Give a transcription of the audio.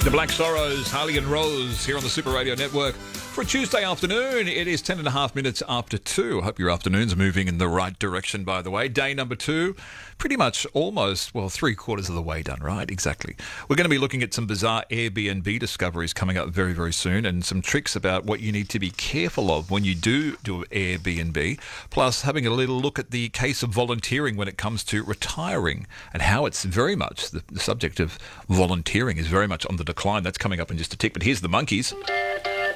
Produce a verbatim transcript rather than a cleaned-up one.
The Black Sorrows, Harley and Rose, here on the Super Radio Network. For a Tuesday afternoon, it is ten and a half minutes after two. I hope your afternoon's moving in the right direction, by the way. Day number two, pretty much almost, well, three quarters of the way done, right? Exactly. We're going to be looking at some bizarre Airbnb discoveries coming up very, very soon, and some tricks about what you need to be careful of when you do do Airbnb, plus having a little look at the case of volunteering when it comes to retiring and how it's very much, the, the subject of volunteering is very much on the decline. That's coming up in just a tick, but here's the Monkeys.